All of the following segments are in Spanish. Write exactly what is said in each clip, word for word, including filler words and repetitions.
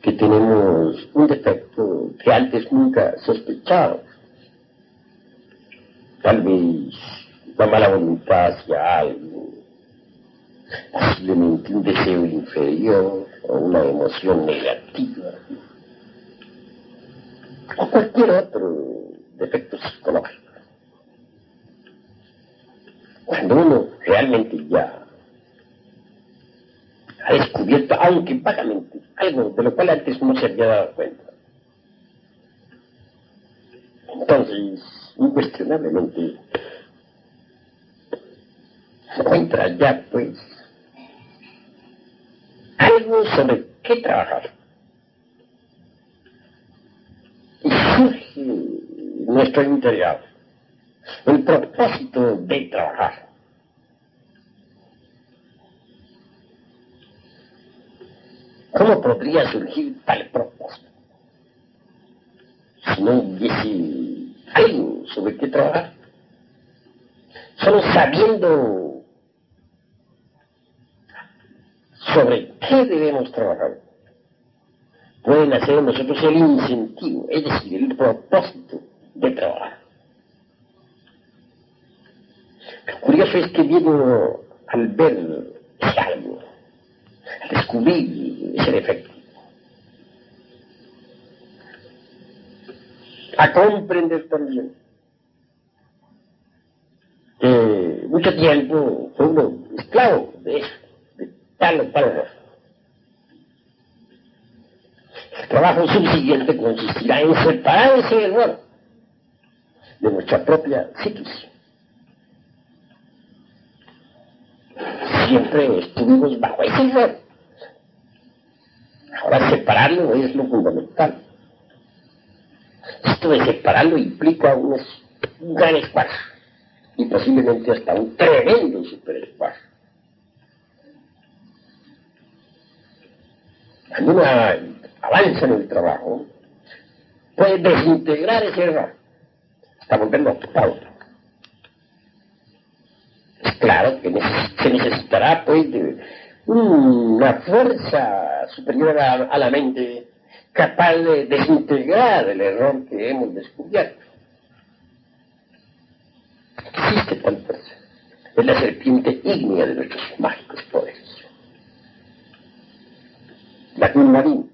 que tenemos un defecto que antes nunca sospechábamos. Tal vez la mala voluntad hacia algo, posiblemente un deseo inferior o una emoción negativa, o cualquier otro defecto psicológico. Cuando uno realmente ya ha descubierto, aunque vagamente, algo de lo cual antes no se había dado cuenta, entonces, incuestionablemente, se encuentra ya, pues, algo sobre qué trabajar. Y surge en nuestro interior el propósito de trabajar. ¿Cómo podría surgir tal propósito si no hubiese algo sobre qué trabajar? Solo sabiendo sobre qué debemos trabajar puede nacer en nosotros el incentivo, es decir, el propósito de trabajar. Lo curioso es que viendo al ver ese algo, al descubrir ese defecto, a comprender también que mucho tiempo fue uno esclavo de eso, de tal o tal error. El trabajo subsiguiente consistirá en separar ese error de nuestra propia psiquis. Siempre estuvimos bajo ese error. Ahora separarlo es lo fundamental. Esto de separarlo implica un, un gran esfuerzo y posiblemente hasta un tremendo superesfuerzo. Cuando uno avanza en el trabajo, puede desintegrar ese error hasta volverlo a otro. Es claro que se necesitará, pues, de una fuerza superior a, a la mente capaz de desintegrar el error que hemos descubierto. Existe tal fuerza. Es la serpiente ígnea de nuestros mágicos poderes. La Kundalini.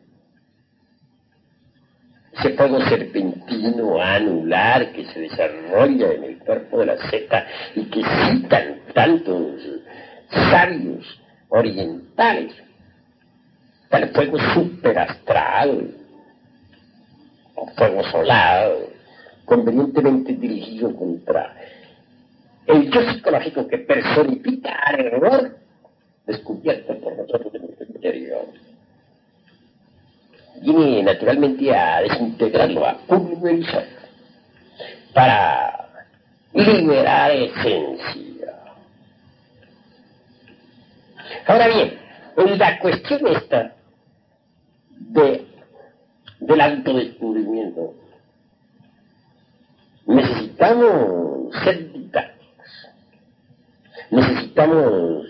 Ese fuego serpentino anular que se desarrolla en el cuerpo de la zeta y que citan tantos sabios orientales, tal fuego superastral o fuego solar, convenientemente dirigido contra el yo psicológico que personifica al error descubierto por nosotros en nuestro interior. Viene naturalmente a desintegrarlo, a pulverizar, para liberar esencia. Ahora bien, en la cuestión esta de, del autodescubrimiento, necesitamos ser didácticos, necesitamos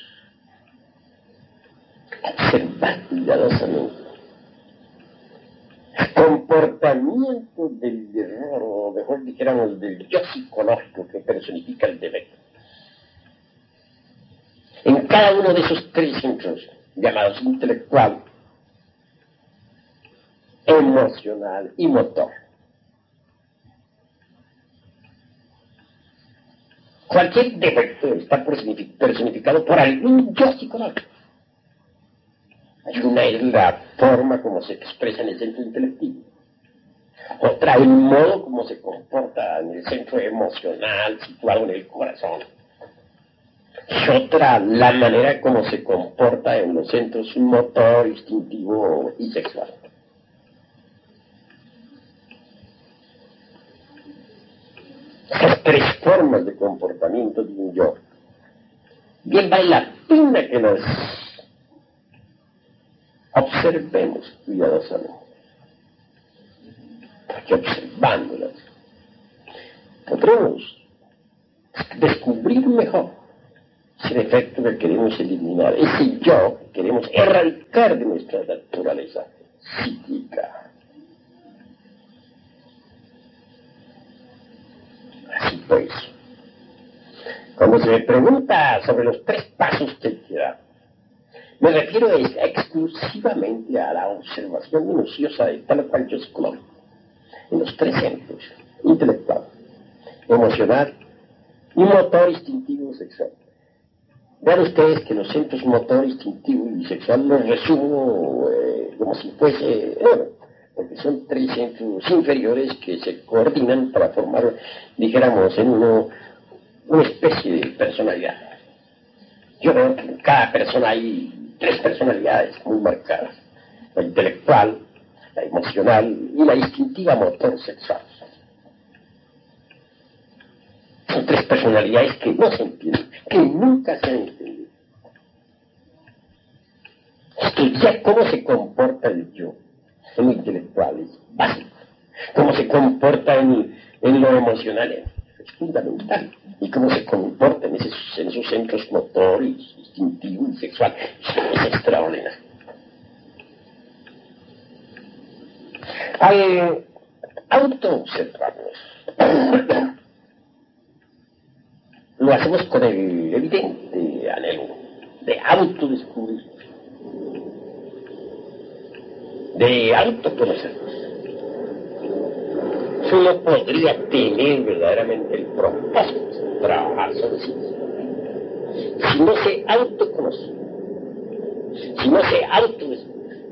observar cuidadosamente comportamiento del error, o mejor dijéramos del yo psicológico que personifica el defecto. En cada uno de esos tres centros, llamados intelectual, emocional y motor. Cualquier defecto está personificado por algún yo psicológico. Una es la forma como se expresa en el centro intelectivo. Otra, el modo como se comporta en el centro emocional situado en el corazón. Y otra, la manera como se comporta en los centros motor, instintivo y sexual. Esas tres formas de comportamiento de un yo. Bien vale la pena que nos observemos cuidadosamente, porque observándolas podremos descubrir mejor ese defecto que queremos eliminar, ese yo que queremos erradicar de nuestra naturaleza psíquica. Así pues, cuando se me pregunta sobre los tres pasos que hay que dar, me refiero exclusivamente a la observación minuciosa de tal o cual yo psicológico, en los tres centros: intelectual, emocional y motor instintivo sexual. Vean ustedes que los centros motor, instintivo y sexual los resumo eh, como si fuese, bueno, porque son tres centros inferiores que se coordinan para formar, dijéramos, en uno, una especie de personalidad. Yo creo que en cada persona hay tres personalidades muy marcadas: la intelectual, la emocional y la instintiva motor sexual. Son tres personalidades que no se entienden, que nunca se han entendido. Estudiar cómo se comporta el yo en lo intelectual es básico. Cómo se comporta en, en lo emocional es fundamental. Y cómo se comporta en esos, en esos centros motores, instintivo y sexual es extraordinario. Al autoobservarnos, lo hacemos con el evidente anhelo de autodescubrir, de autoconocernos. Uno podría tener verdaderamente el propósito de trabajar sobre sí mismo si no se autoconoce, si no se autodescubre.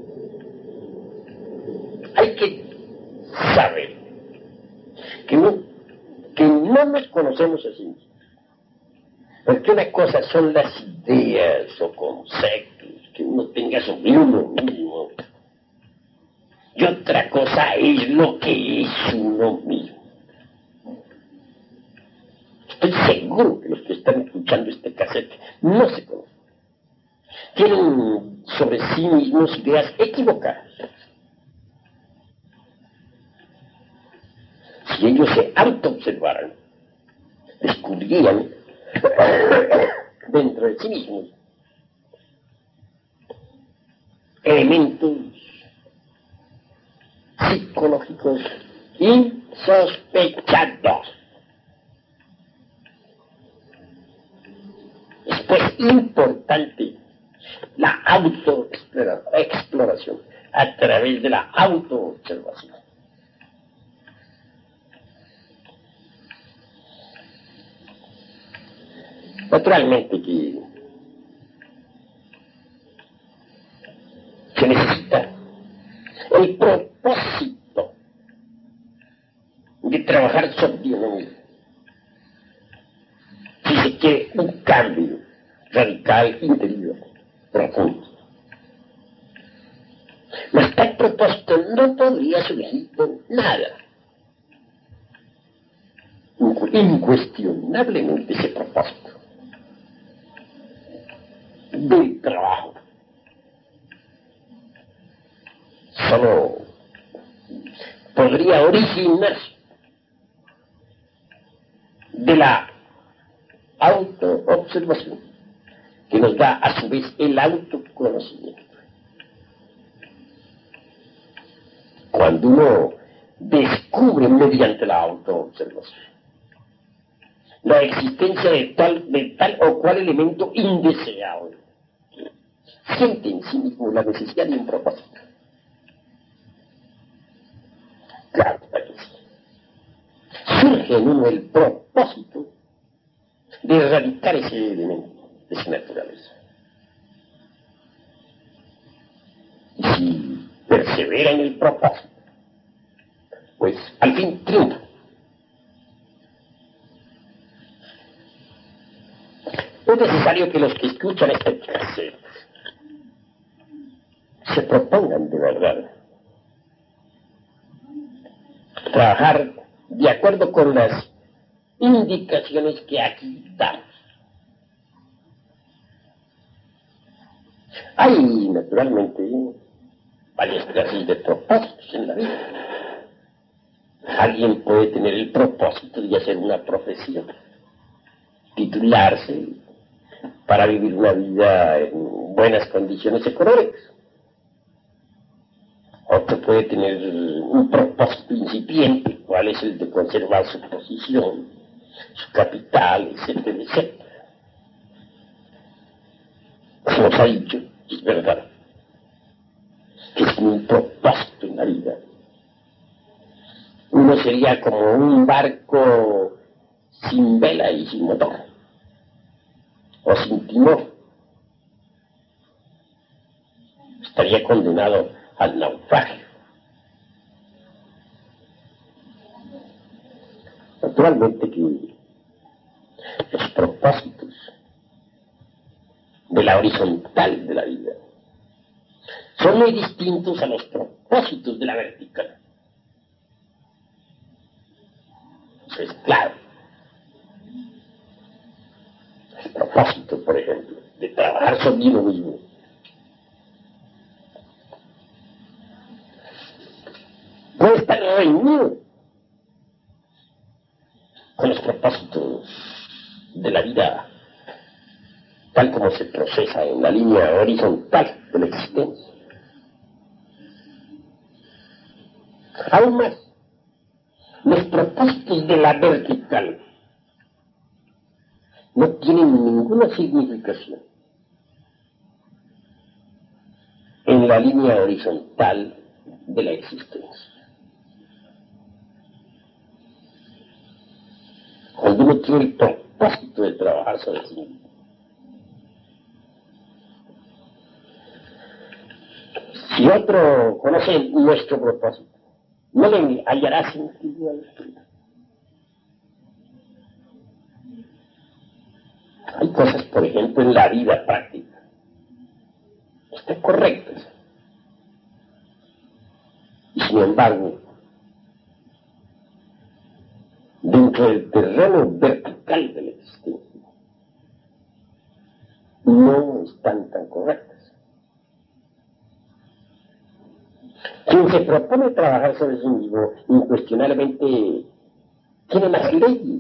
Hay que saber que no, que no nos conocemos a sí mismos. Porque una cosa son las ideas o conceptos que uno tenga sobre uno mismo, y otra cosa es lo que es uno mismo. Estoy seguro que los que están escuchando este cassette no se conocen. Tienen sobre sí mismos ideas equivocadas. Si ellos se autoobservaran, descubrirían dentro de sí mismos elementos psicológicos insospechados. Es pues importante la autoexploración a través de la autoobservación. Naturalmente que se necesita el propósito de trabajar sobre uno mismo si se quiere un cambio radical, interior, profundo. Mas tal propósito no podría surgir de nada. Incuestionablemente ese propósito del trabajo solo podría originarse de la autoobservación, que nos da a su vez el autoconocimiento. Cuando uno descubre mediante la autoobservación la existencia de tal, de tal o cual elemento indeseable, siente en sí mismo la necesidad de un propósito. Claro que sí. Surge en uno el propósito de erradicar ese elemento de su naturaleza. Y si persevera en el propósito, pues al fin triunfa. Es necesario que los que escuchan este cassette se propongan de verdad trabajar de acuerdo con las indicaciones que aquí damos. Hay, naturalmente, varias clases de propósitos en la vida. Alguien puede tener el propósito de hacer una profesión, titularse para vivir una vida en buenas condiciones económicas. puede tener un propósito incipiente, cuál es el de conservar su posición, su capital, etcétera, etcétera. Se nos ha dicho, es verdad, que es un propósito en la vida. Uno sería como un barco sin vela y sin motor, o sin timón. Estaría condenado al naufragio. Naturalmente que los propósitos de la horizontal de la vida son muy distintos a los propósitos de la vertical. Eso es claro. El propósito, por ejemplo, de trabajar sobre uno mismo puede estar reunido con los propósitos de la vida tal como se procesa en la línea horizontal de la existencia. Aún más, los propósitos de la vertical no tienen ninguna significación en la línea horizontal de la existencia. Cuando uno tiene el propósito de trabajar sobre sí mismo, si otro conoce nuestro propósito, no le hallará sentido a la vida. Hay cosas, por ejemplo, en la vida práctica, están correctas. Y sin embargo, dentro del terreno vertical de la existencia, no están tan correctas. Quien se propone trabajar sobre sí mismo, incuestionablemente tiene las leyes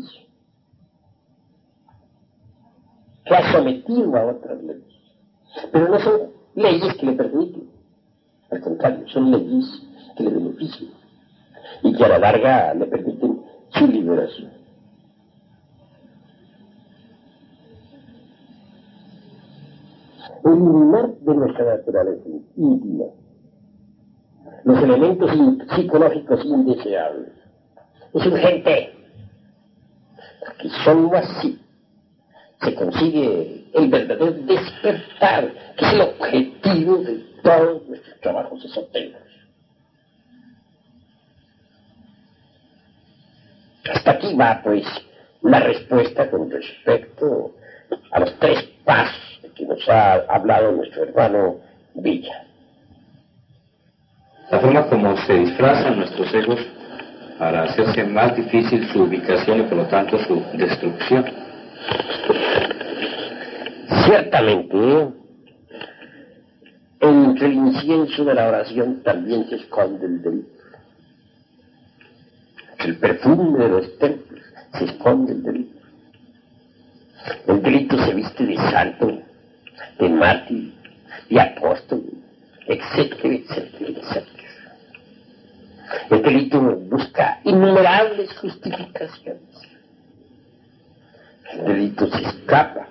que ha sometido a otras leyes. Pero no son leyes que le permiten. Al contrario, son leyes que le benefician y que a la larga le permiten su liberación. Eliminar de nuestra naturaleza íntima los elementos psicológicos indeseables es urgente, porque sólo así se consigue el verdadero despertar, que es el objetivo de todos nuestros trabajos esotéricos. Hasta aquí va, pues, la respuesta con respecto a los tres pasos de que nos ha hablado nuestro hermano Villa. La forma como se disfrazan nuestros egos para hacerse más difícil su ubicación y por lo tanto su destrucción. Ciertamente, entre el incienso de la oración también se esconde el delito. Entre el perfume de los templos se esconde el delito. El delito se viste de santo, de mártir, de apóstol, etcétera, etcétera, etcétera. El delito busca innumerables justificaciones. El delito se escapa.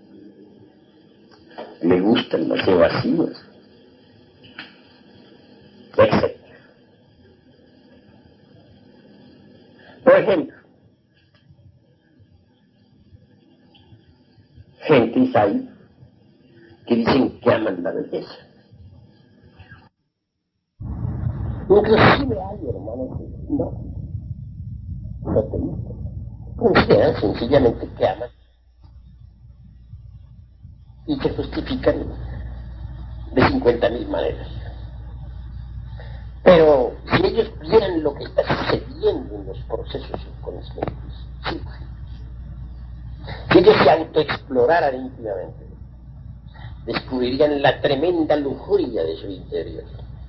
Le gustan los evasivos, etcétera. Por ejemplo, gentes hay que dicen que aman la belleza. Inclusive hay hermanos que no, no te gustan. Consideran sencillamente que aman y se justifican de cincuenta mil maneras. Pero si ellos vieran lo que está sucediendo en los procesos subconscientes, sí, si ellos se autoexploraran íntimamente, descubrirían la tremenda lujuria de su interior.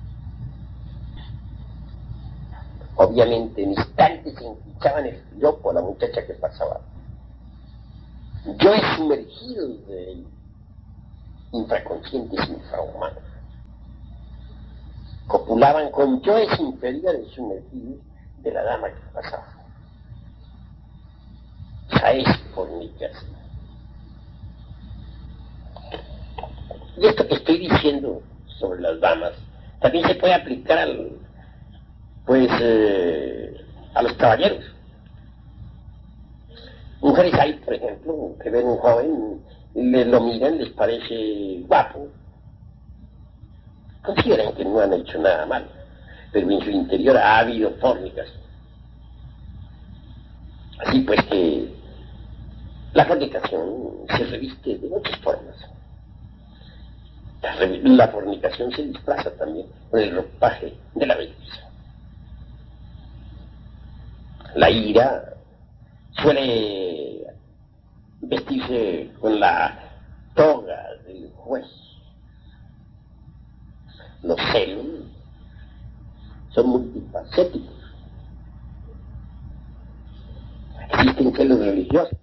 Obviamente en instantes se hinchaban el piropo a la muchacha que pasaba. Yo he sumergido de infraconscientes infrahumanos, copulaban con yoes inferiores sumergidos de la dama que pasaba. Esa es fornicación. Y esto que estoy diciendo sobre las damas también se puede aplicar al, pues, eh, a los caballeros. Mujeres hay, por ejemplo, que ven un joven, les lo miran, les parece guapo, consideran que no han hecho nada malo, pero en su interior ha habido fornicación. Así pues que la fornicación se reviste de muchas formas. La, la fornicación se disfraza también con el ropaje de la belleza. La ira suele vestirse con la toga del juez. Los celos son multifacéticos. Existen celos religiosos.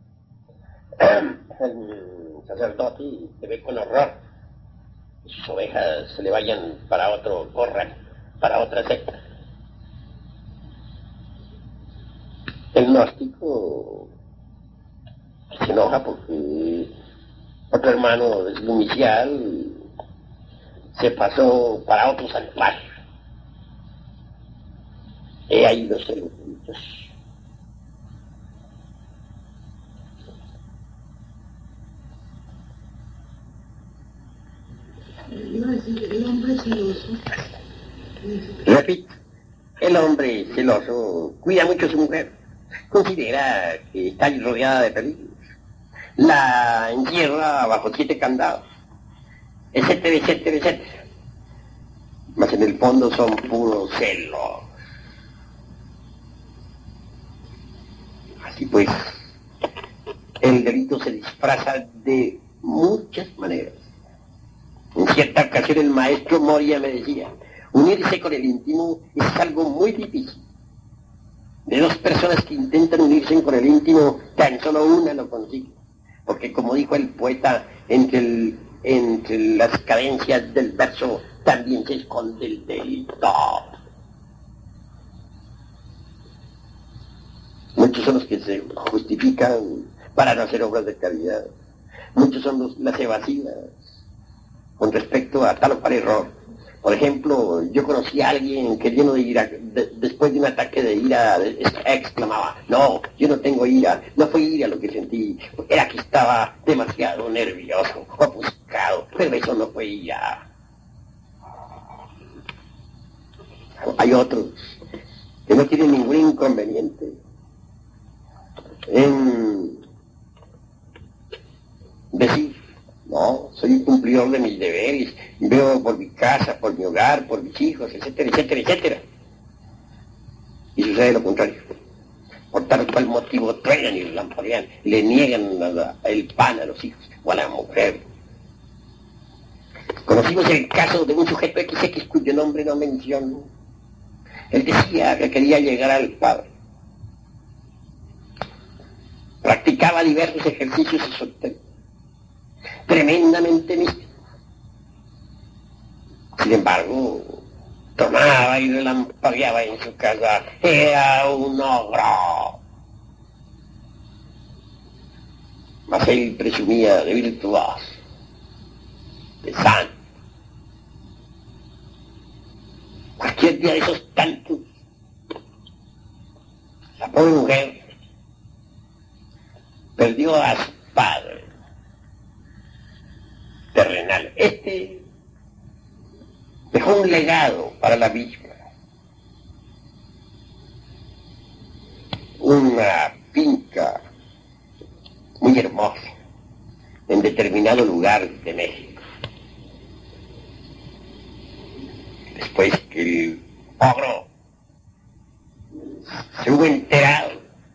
El sacerdote se ve con horror que sus ovejas se le vayan para otro corral, para otra secta. El gnóstico se enoja porque otro hermano del inicial se pasó para otro santuario. He ahí los celos religiosos. Iba a decir, el hombre celoso. Repito, el hombre celoso cuida mucho a su mujer, considera que está rodeada de peligros, la encierra bajo siete candados, etcétera, etcétera, etcétera. Mas en el fondo son puros celos. Así pues, el delito se disfraza de muchas maneras. En cierta ocasión el maestro Moria me decía, unirse con el íntimo es algo muy difícil. De dos personas que intentan unirse con el íntimo, tan solo una lo consigue. Porque como dijo el poeta, entre, el, entre las cadencias del verso también se esconde el delito. Muchos son los que se justifican para no hacer obras de caridad. Muchos son los, las evasivas con respecto a tal o cual error. Por ejemplo, yo conocí a alguien que lleno de ira, de, después de un ataque de ira, exclamaba, no, yo no tengo ira, no fue ira lo que sentí, era que estaba demasiado nervioso, ofuscado, pero eso no fue ira. Hay otros que no tienen ningún inconveniente en decir, no, soy un cumplidor de mis deberes, veo por mi casa, por mi hogar, por mis hijos, etcétera, etcétera, etcétera. Y sucede lo contrario. Por tal cual motivo truenan y lamparean, le niegan la, la, el pan a los hijos o a la mujer. Conocimos el caso de un sujeto X X cuyo nombre no menciono. Él decía que quería llegar al Padre. Practicaba diversos ejercicios esotéricos, tremendamente místicos. Sin embargo, tomaba y relampagueaba en su casa. Era un ogro. Mas él presumía de virtuoso, de santo. Cualquier día de esos tantos, la pobre mujer perdió a su padre terrenal. Este dejó un legado para la misma. Una finca muy hermosa en determinado lugar de México. Después que el ogro se hubo enterado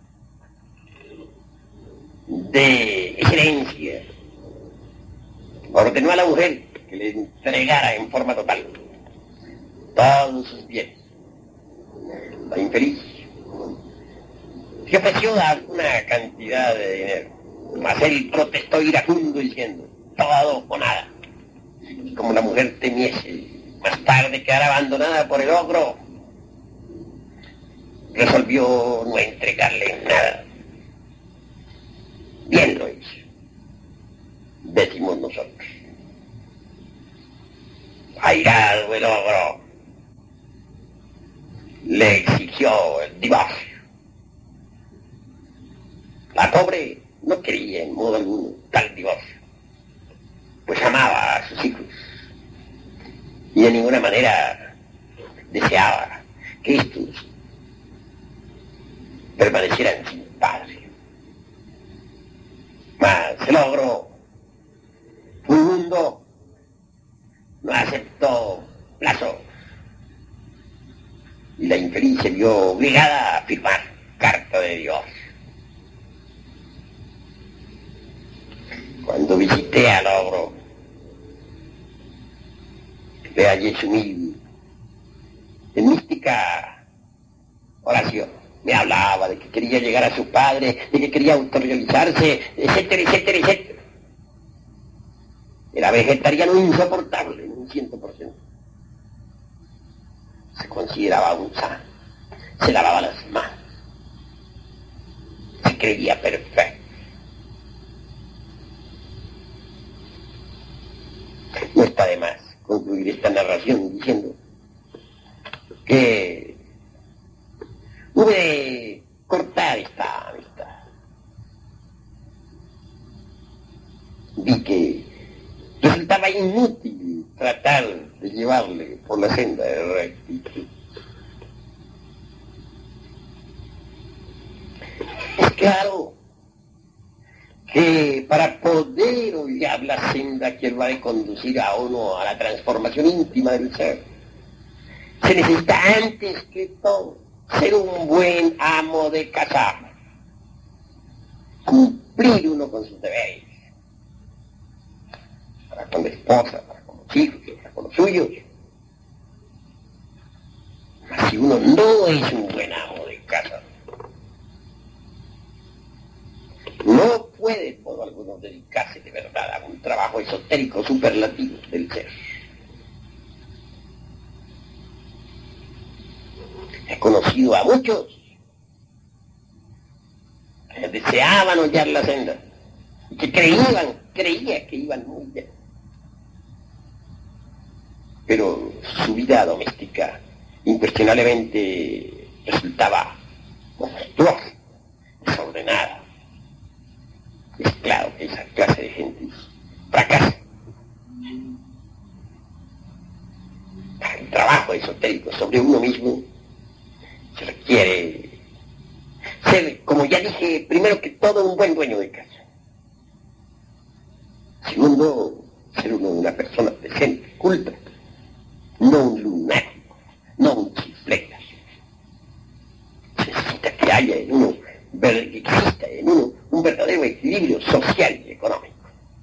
de esa herencia, ordenó a la mujer que le entregara en forma total todos sus bienes. La infeliz se ofreció a una cantidad de dinero, mas él protestó iracundo diciendo, todo o nada. Y como la mujer temiese más tarde quedar abandonada por el ogro, resolvió no entregarle nada. Bien lo hizo, decimos nosotros. Airado el ogro, le exigió el divorcio. La pobre no quería en modo alguno tal divorcio, pues amaba a sus hijos y de ninguna manera deseaba que estos permanecieran sin padre. Mas el ogro, un mundo, no aceptó plazo y la infeliz se vio obligada a firmar carta de divorcio. Cuando visité al ogro, le hallé sumido en mística oración. Me hablaba de que quería llegar a su padre, de que quería autorrealizarse, etcétera, etcétera, etcétera. Era vegetariano insoportable, en un ciento por ciento. Se consideraba un santo, se lavaba las manos, se creía perfecto. No está de más concluir esta narración diciendo que hube de cortar esta amistad. Vi que resultaba inútil tratar de llevarle por la senda de rectitud. Es claro que para poder hollar la senda que va a conducir a uno a la transformación íntima del ser, se necesita antes que todo ser un buen amo de casa, cumplir uno con sus deberes, para con la esposa, para con los hijos, para con los suyos. Mas si uno no es un buen amo de casa, no puede por alguno dedicarse de verdad a un trabajo esotérico superlativo del ser. He conocido a muchos que deseaban hollar la senda, que creían, creía que iban muy bien. Pero su vida doméstica incuestionablemente resultaba monstruosa, desordenada. Es claro que esa clase de gente fracasa. El trabajo esotérico sobre uno mismo se requiere ser, como ya dije, primero que todo un buen dueño de casa. Segundo, ser uno una persona decente, culta, no un lunático, no un chifletas. Se necesita que haya en uno, que exista en uno un verdadero equilibrio social y económico.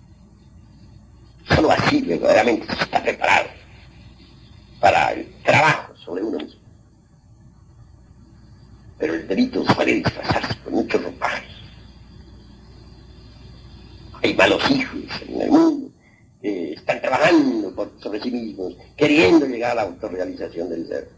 Solo así verdaderamente se está preparado para el trabajo sobre uno mismo. Pero el delito suele disfrazarse con muchos ropajes. Hay malos hijos en el mundo que están trabajando por, sobre sí mismos, queriendo llegar a la autorrealización del ser.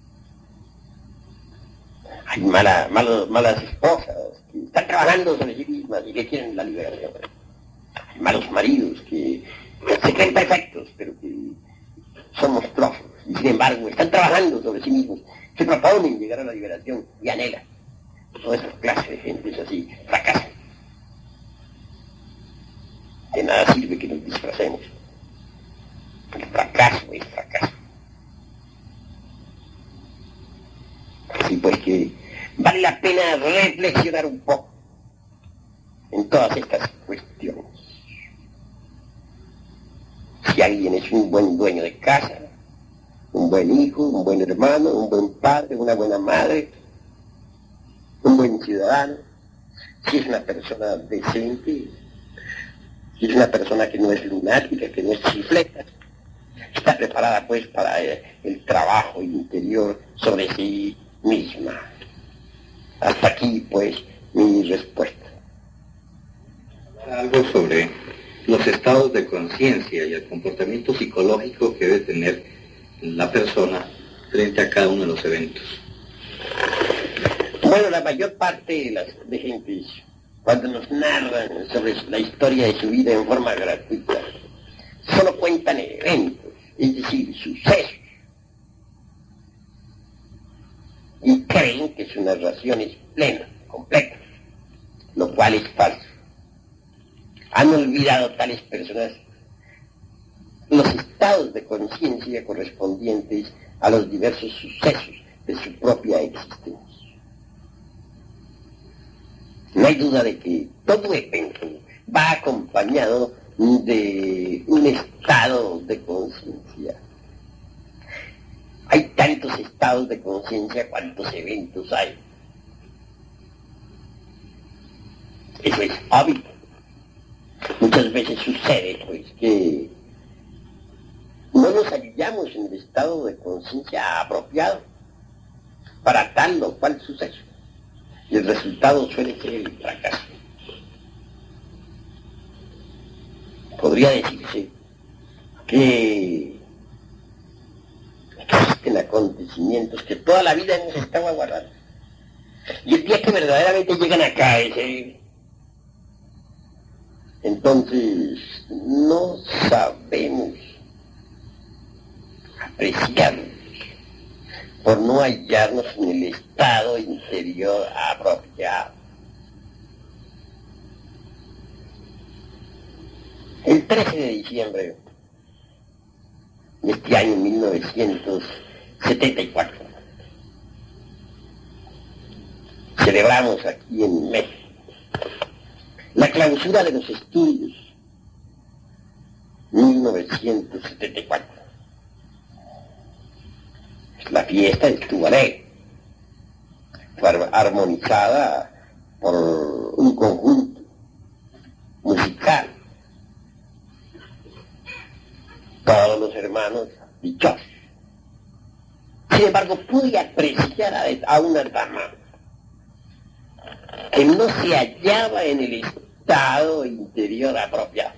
Hay mala, malos, malas esposas que están trabajando sobre sí mismas y que quieren la liberación. Hay malos maridos que se creen perfectos, pero que son monstruosos y sin embargo están trabajando sobre sí mismos, se proponen llegar a la liberación y anhelan. Todas esas clases de gente así fracasan. De nada sirve que nos disfracemos. El fracaso es fracaso. Así pues que vale la pena reflexionar un poco en todas estas cuestiones. Si alguien es un buen dueño de casa, un buen hijo, un buen hermano, un buen padre, una buena madre, un buen ciudadano, si es una persona decente, si es una persona que no es lunática, que no es chifleta, está preparada pues para el, el trabajo interior sobre sí misma. Hasta aquí pues mi respuesta. Algo sobre los estados de conciencia y el comportamiento psicológico que debe tener la persona frente a cada uno de los eventos? Bueno, la mayor parte de las de gentes, cuando nos narran sobre la historia de su vida en forma gratuita, solo cuentan eventos, es decir, sucesos. Y creen que su narración es plena, completa, lo cual es falso. Han olvidado tales personas los estados de conciencia correspondientes a los diversos sucesos de su propia existencia. No hay duda de que todo evento va acompañado de un estado de conciencia. Hay tantos estados de conciencia cuantos eventos hay. Eso es obvio. Muchas veces sucede, pues, que no nos hallamos en el estado de conciencia apropiado para tal o cual suceso. Y el resultado suele ser el fracaso. Podría decirse que existen acontecimientos que toda la vida hemos estado aguardando. Y el día que verdaderamente llegan a caer, entonces no sabemos apreciarlos por no hallarnos en el estado interior apropiado. El trece de diciembre de este año mil novecientos setenta y cuatro celebramos aquí en México la clausura de los estudios mil novecientos setenta y cuatro. La fiesta estuvo alegre, fue armonizada por un conjunto musical. Todos los hermanos dichosos. Sin embargo, pude apreciar a, a una dama que no se hallaba en el estado interior apropiado.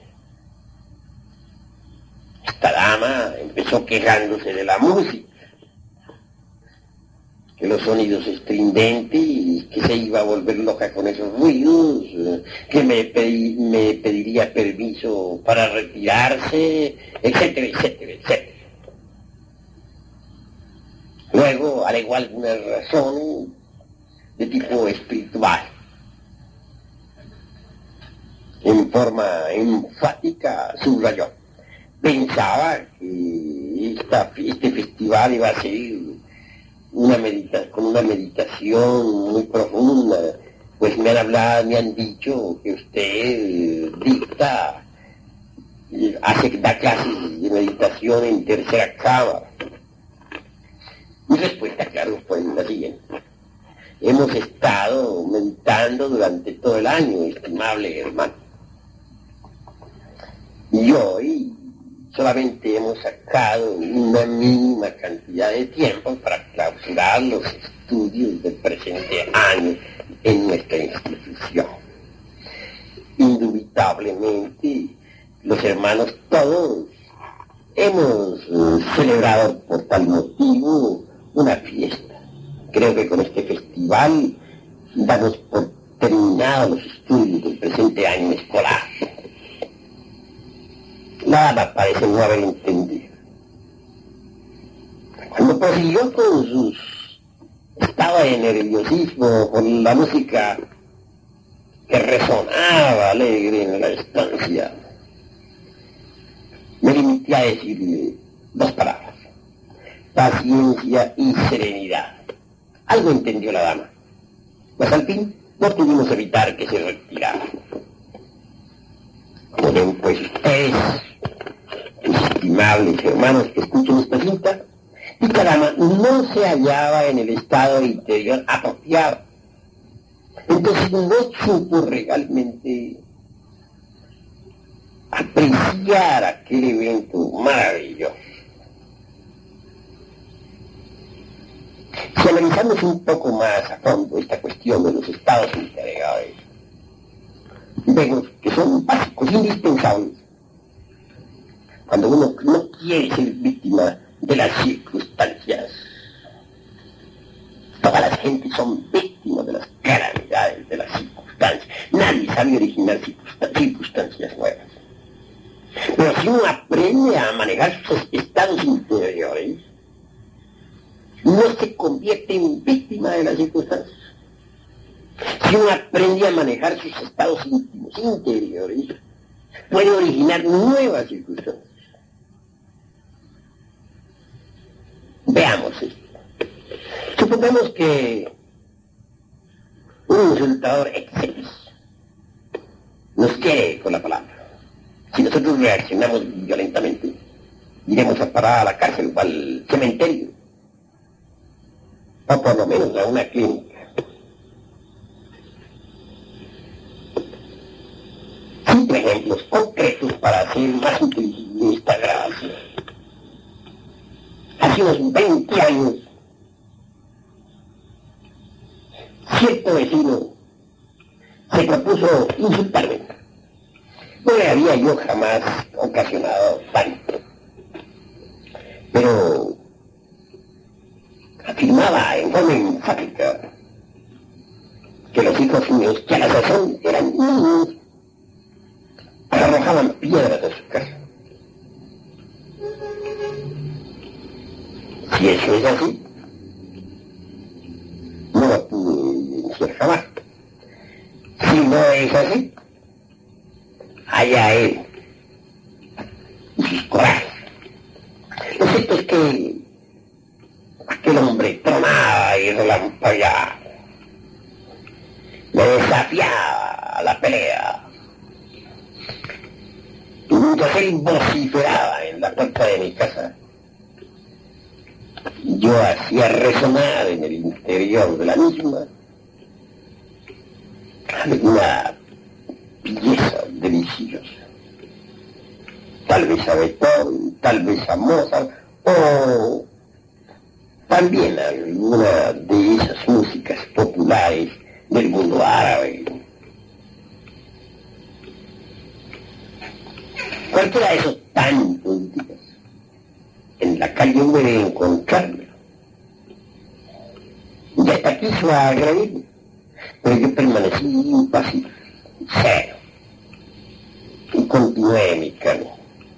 Esta dama empezó quejándose de la música, que los sonidos estridentes, que se iba a volver loca con esos ruidos, que me, pedi, me pediría permiso para retirarse, etcétera, etcétera, etcétera. Luego alegó algunas razones de tipo espiritual. En forma enfática subrayó. Pensaba que esta, este festival iba a ser una medita con una meditación muy profunda, pues me han hablado, me han dicho que usted dicta, hace, da clases de meditación en tercera cámara. Mi respuesta, claro, fue la siguiente. Hemos estado meditando durante todo el año, estimable hermano. Y hoy solamente hemos sacado una mínima cantidad de tiempo para clausurar los estudios del presente año en nuestra institución. Indubitablemente, los hermanos todos hemos eh, celebrado por tal motivo una fiesta. Creo que con este festival damos por terminados los estudios del presente año escolar. Nada parece no haber entendido. Cuando prosiguió con sus estados de nerviosismo con la música que resonaba alegre en la estancia, me limité a decirle dos palabras: paciencia y serenidad. Algo entendió la dama, pues al fin no pudimos evitar que se retirara. Como ven pues ustedes, estimables hermanos que escuchen esta cinta, esta dama no se hallaba en el estado interior apropiado. Entonces no supo realmente apreciar aquel evento maravilloso. Si analizamos un poco más a fondo esta cuestión de los estados interiores, vemos que son básicos, indispensables. Cuando uno no quiere ser víctima de las circunstancias. Todas las gentes son víctimas de las calamidades de las circunstancias. Nadie sabe originar circunstancias nuevas. Pero si uno aprende a manejar sus estados interiores, no se convierte en víctima de las circunstancias. Si uno aprende a manejar sus estados íntimos interiores, puede originar nuevas circunstancias. Veamos esto. Supongamos que un insultador excelis nos quiere con la palabra. Si nosotros reaccionamos violentamente, iremos a parar a la cárcel o al cementerio, o por lo menos a una clínica. Cinco ejemplos concretos para hacer más inteligible esta gracia. Hace unos veinte años, cierto vecino se propuso insultarme. No le había yo jamás ocasionado tanto, pero afirmaba en forma enfática que los hijos míos, que a la sazón eran niños, arrojaban piedras de su casa. Si eso es así, no lo pude decir jamás. Si no es así, allá él y sus corajes. Lo cierto es que aquel hombre tronaba y relampagueaba, me desafiaba a la pelea. Y mientras él vociferaba en la puerta de mi casa, yo hacía resonar en el interior de la misma una pieza deliciosa. Tal vez a Beethoven, tal vez a Mozart, o también alguna de esas músicas populares del mundo árabe. Cualquiera de esos tantos días, en la calle hube de encontrarme. Y hasta quiso agredirme, pero yo permanecí impasible, cero, y continué mi camino.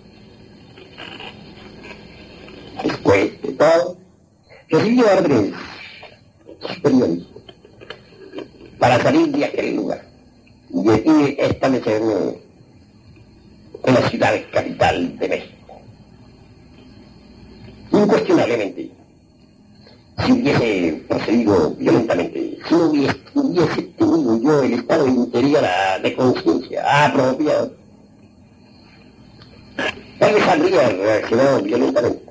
Después de todo, recibí órdenes superiores para salir de aquel lugar y de establecerme en la ciudad capital de México. Incuestionablemente, si hubiese procedido violentamente, si no hubiese, hubiese tenido yo el estado interior de conciencia apropiado, tal vez habría reaccionado violentamente.